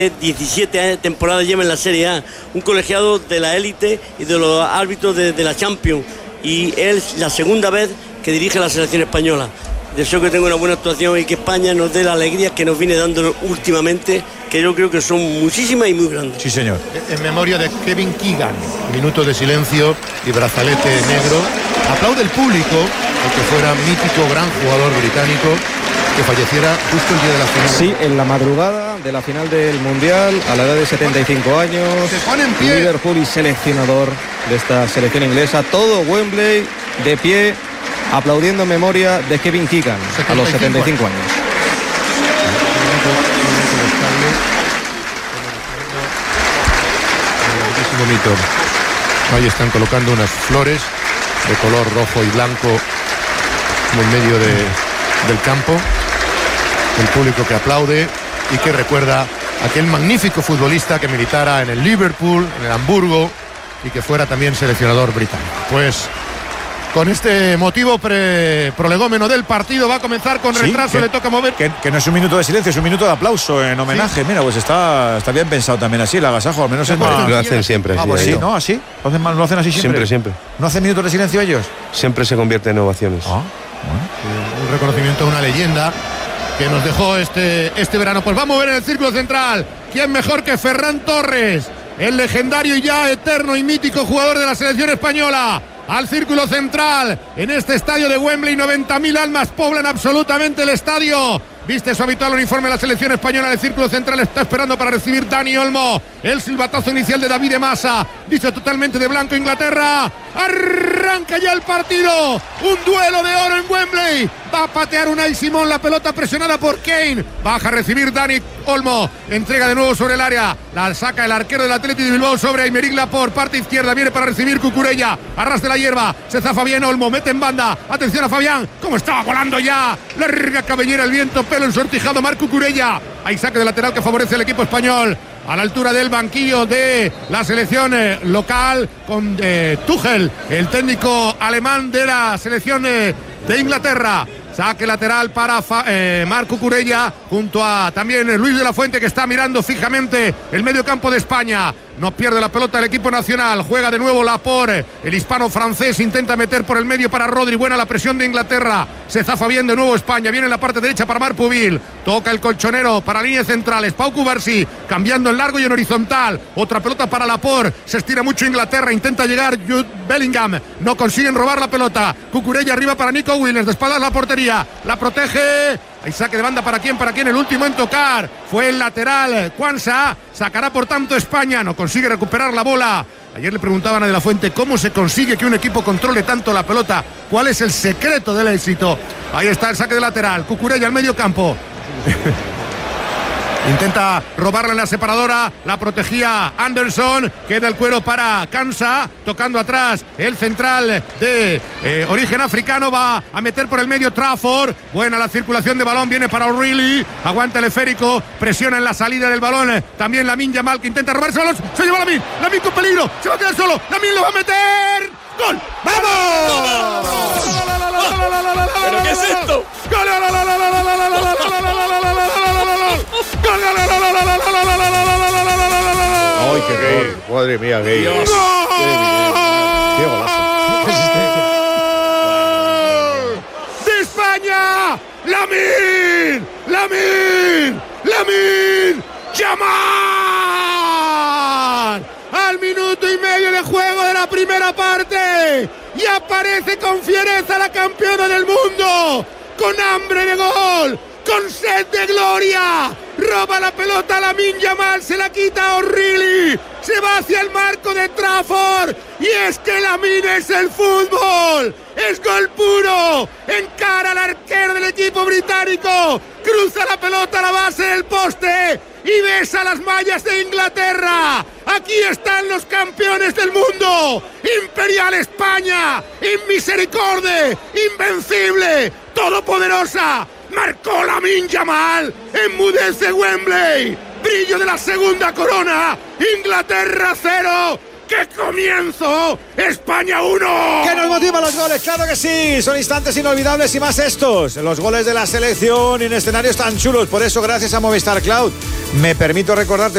17 temporadas lleva en la Serie A, un colegiado de la élite y de los árbitros de la Champions, y es la segunda vez que dirige la selección española. Deseo que tenga una buena actuación y que España nos dé la alegría que nos viene dando últimamente, que yo creo que son muchísimas y muy grandes. Sí, señor. En memoria de Kevin Keegan, minuto de silencio y brazalete negro. Aplaude el público, el que fuera mítico gran jugador británico, que falleciera justo el día de la final. Sí, en la madrugada de la final del Mundial, a la edad de 75 años. Se pone en pie. Liverpool y seleccionador de esta selección inglesa. Todo Wembley de pie, aplaudiendo en memoria de Kevin Keegan a los 75 años. Ahí están colocando unas flores de color rojo y blanco en medio del campo. El público que aplaude y que recuerda a aquel magnífico futbolista que militara en el Liverpool, en el Hamburgo, y que fuera también seleccionador británico. Pues con este motivo prolegómeno del partido va a comenzar con retraso, le toca mover. Que no es un minuto de silencio, es un minuto de aplauso en homenaje. Sí. Mira, pues está bien pensado también así, el agasajo, al menos es más. Lo hacen siempre. Ah, pues sí, ¿no? ¿Así? ¿Lo hacen así siempre? Siempre. ¿No hacen minutos de silencio ellos? Siempre se convierte en ovaciones. Bueno. Un reconocimiento a una leyenda que nos dejó este verano. Pues vamos a ver en el círculo central quién mejor que Ferran Torres, el legendario y ya eterno y mítico jugador de la selección española. Al círculo central, en este estadio de Wembley, 90.000 almas poblan absolutamente el estadio. Viste su habitual uniforme de la selección española. En el círculo central está esperando para recibir Dani Olmo. El silbatazo inicial de David de Masa. Dice totalmente de blanco Inglaterra. Arranca ya el partido. Un duelo de oro en Wembley. Va a patear Unai Simón, la pelota presionada por Kane. Baja a recibir Dani Olmo. Entrega de nuevo sobre el área. La saca el arquero del Athletic de Bilbao sobre Aymeric Laporte. Parte izquierda, viene para recibir Cucurella. Arras de la hierba. Se zafa bien Olmo. Mete en banda. Atención a Fabián. Como estaba volando ya. Larga cabellera el viento. Pelo ensortijado Marc Cucurella. Hay saque de lateral que favorece al equipo español. A la altura del banquillo de la selección local con Tuchel, el técnico alemán de la selección de Inglaterra. Saque lateral para Marc Cucurella junto a también Luis de la Fuente, que está mirando fijamente el medio campo de España. No pierde la pelota el equipo nacional. Juega de nuevo Laporte. El hispano-francés intenta meter por el medio para Rodri. Buena la presión de Inglaterra. Se zafa bien de nuevo España. Viene en la parte derecha para Marc Pubil. Toca el colchonero para líneas centrales. Pau Cubarsí cambiando en largo y en horizontal. Otra pelota para Laporte. Se estira mucho Inglaterra. Intenta llegar Jude Bellingham. No consiguen robar la pelota. Cucurella arriba para Nico Williams. De espaldas la portería. La protege. Hay saque de banda para quién, el último en tocar fue el lateral Kwanza. Sacará por tanto España, no consigue recuperar la bola. Ayer le preguntaban a De la Fuente cómo se consigue que un equipo controle tanto la pelota, cuál es el secreto del éxito. Ahí está el saque de lateral, Cucurella al medio campo. Intenta robarla en la separadora, la protegía Anderson, queda el cuero para Kansa, tocando atrás el central de origen africano, va a meter por el medio Trafford, buena la circulación de balón, viene para O'Reilly, aguanta el esférico, presiona en la salida del balón, también Lamine Yamal que intenta robarse el balón, se lleva Lamine con peligro, se va a quedar solo, Lamine lo va a meter, ¡gol! ¡Vamos! ¿Pero qué es esto? ¡Gol! ¡Ay, qué gol! Madre mía, qué gol. ¡Qué golazo! ¡De España! ¡Lamine Yamal! Al minuto y medio de juego de la primera parte. Y aparece con fiereza la campeona del mundo. Con hambre de gol. Con sed de gloria, roba la pelota a Lamine Yamal, se la quita a O'Reilly, se va hacia el marco de Trafford, y es que Lamine es el fútbol, es gol puro, encara al arquero del equipo británico, cruza la pelota a la base del poste y besa las mallas de Inglaterra. Aquí están los campeones del mundo, Imperial España, inmisericorde, invencible, todopoderosa. Marcó Lamine Yamal, enmudece Wembley, brillo de la segunda corona, Inglaterra 0, ¡qué comienzo! ¡España 1! ¿Qué nos motivan los goles? ¡Claro que sí! Son instantes inolvidables y más estos, los goles de la selección en escenarios tan chulos. Por eso, gracias a Movistar Cloud, me permito recordarte